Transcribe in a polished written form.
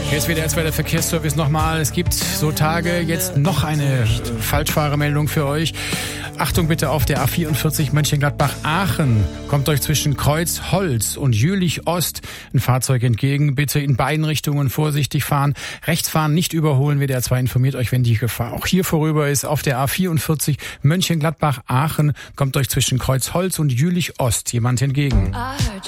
Hier ist wieder der Verkehrsservice nochmal. Es gibt so Tage jetzt noch eine Falschfahrermeldung für euch. Achtung bitte auf der A44 Mönchengladbach-Aachen. Kommt euch zwischen Kreuzholz und Jülich-Ost ein Fahrzeug entgegen. Bitte in beiden Richtungen vorsichtig fahren. Rechts fahren, nicht überholen. WDR 2 informiert euch, wenn die Gefahr auch hier vorüber ist. Auf der A44 Mönchengladbach-Aachen kommt euch zwischen Kreuzholz und Jülich-Ost jemand entgegen.